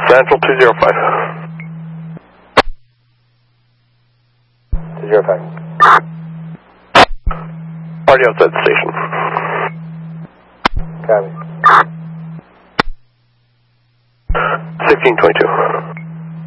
Central 205. 205. Party outside the station. Copy. 1622.